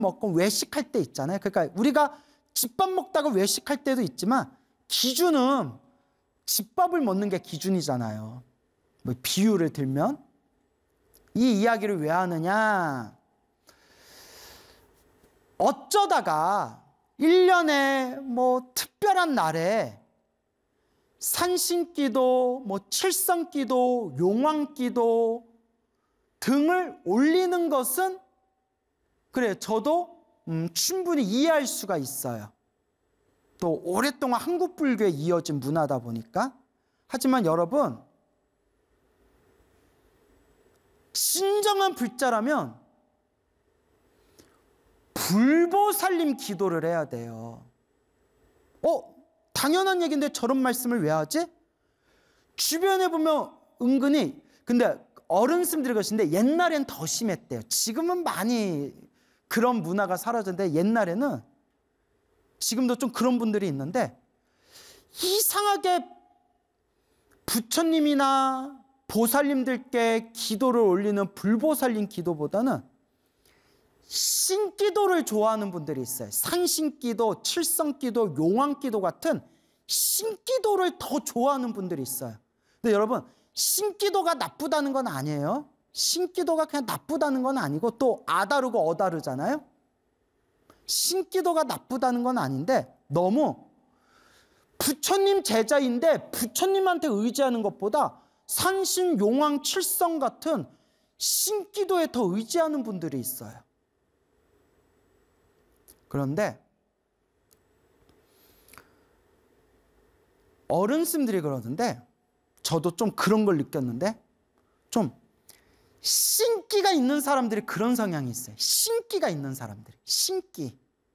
먹고 외식할 때 있잖아요. 그러니까 우리가 집밥 먹다가 외식할 때도 있지만 기준은 집밥을 먹는 게 기준이잖아요. 뭐 비유를 들면 이 이야기를 왜 하느냐? 어쩌다가 1년에 뭐 특별한 날에 산신기도, 뭐 칠성기도, 용왕기도 등을 올리는 것은 그래요. 저도 충분히 이해할 수가 있어요. 또 오랫동안 한국 불교에 이어진 문화다 보니까. 하지만 여러분, 진정한 불자라면 불보살림 기도를 해야 돼요. 당연한 얘기인데 저런 말씀을 왜 하지? 주변에 보면 은근히, 근데 어른 스님들이 그러시는데 옛날엔 더 심했대요. 지금은 많이 그런 문화가 사라졌는데 옛날에는, 지금도 좀 그런 분들이 있는데, 이상하게 부처님이나 보살님들께 기도를 올리는 불보살님 기도보다는 신기도를 좋아하는 분들이 있어요. 산신기도, 칠성기도, 용왕기도 같은 신기도를 더 좋아하는 분들이 있어요. 근데 여러분, 신기도가 나쁘다는 건 아니에요. 신기도가 그냥 나쁘다는 건 아니고, 또 아다르고 어다르잖아요. 신기도가 나쁘다는 건 아닌데, 너무 부처님 제자인데 부처님한테 의지하는 것보다 산신, 용왕, 칠성 같은 신기도에 더 의지하는 분들이 있어요. 그런데 어른 스님들이 그러는데, 저도 좀 그런 걸 느꼈는데, 좀 신기가 있는 사람들이 그런 성향이 있어요. 신기가 있는 사람들이. 신기.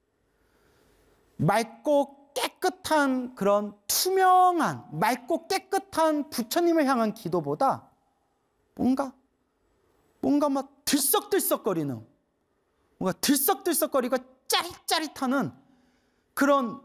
맑고 깨끗한 그런 투명한, 맑고 깨끗한 부처님을 향한 기도보다 뭔가 막 들썩들썩거리는, 뭔가 들썩들썩거리고 짜릿짜릿하는 그런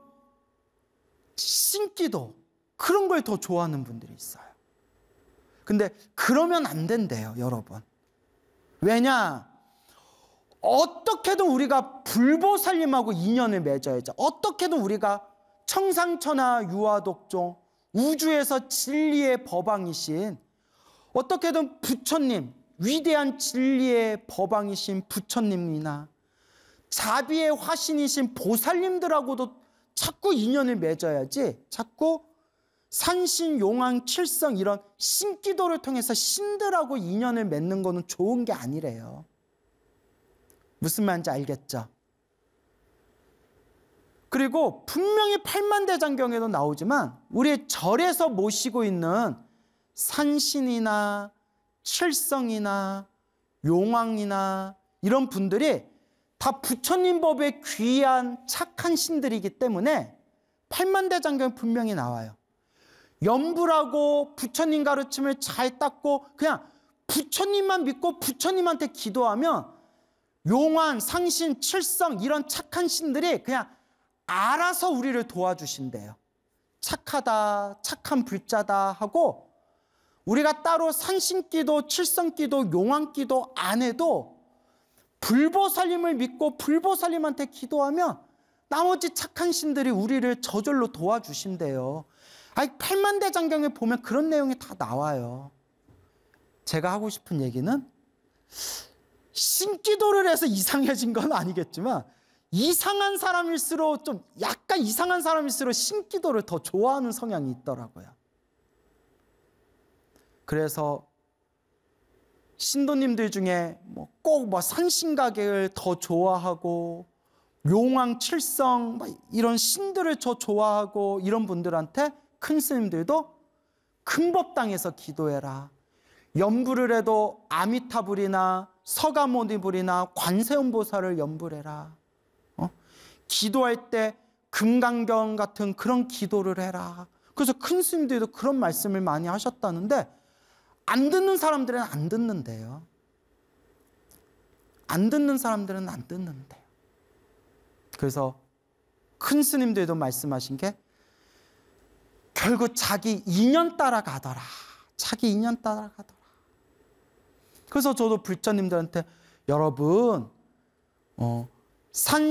신기도, 그런 걸 더 좋아하는 분들이 있어요. 근데 그러면 안 된대요, 여러분. 왜냐? 어떻게든 우리가 불보살님하고 인연을 맺어야죠. 어떻게든 우리가 청상천하 유아독종, 우주에서 진리의 법왕이신, 어떻게든 부처님, 위대한 진리의 법왕이신 부처님이나 자비의 화신이신 보살님들하고도 자꾸 인연을 맺어야지, 자꾸 산신, 용왕, 칠성 이런 신기도를 통해서 신들하고 인연을 맺는 거는 좋은 게 아니래요. 무슨 말인지 알겠죠? 그리고 분명히 팔만대장경에도 나오지만 우리 절에서 모시고 있는 산신이나 칠성이나 용왕이나 이런 분들이 다 부처님 법에 귀한 착한 신들이기 때문에 팔만대장경에 분명히 나와요. 염불하고 부처님 가르침을 잘 닦고 그냥 부처님만 믿고 부처님한테 기도하면 용왕, 상신, 칠성 이런 착한 신들이 그냥 알아서 우리를 도와주신대요. 착하다, 착한 불자다 하고 우리가 따로 산신기도, 칠성기도, 용왕기도 안 해도 불보살님을 믿고 불보살님한테 기도하면 나머지 착한 신들이 우리를 저절로 도와주신대요. 아니, 팔만대장경에 보면 그런 내용이 다 나와요. 제가 하고 싶은 얘기는 신기도를 해서 이상해진 건 아니겠지만 이상한 사람일수록 좀 약간 이상한 사람일수록 신기도를 더 좋아하는 성향이 있더라고요. 그래서 신도님들 중에 꼭 산신가계를 더 좋아하고 용왕, 칠성 이런 신들을 더 좋아하고 이런 분들한테 큰 스님들도 금법당에서 기도해라. 염불을 해도 아미타불이나 서가모니불이나 관세음보살을 염불해라. 기도할 때 금강경 같은 그런 기도를 해라. 그래서 큰 스님들도 그런 말씀을 많이 하셨다는데 안 듣는 사람들은 안 듣는데요. 안 듣는 사람들은 안 듣는데요. 그래서 큰 스님들도 말씀하신 게 결국 자기 인연 따라가더라. 자기 인연 따라가더라. 그래서 저도 불자님들한테 여러분 산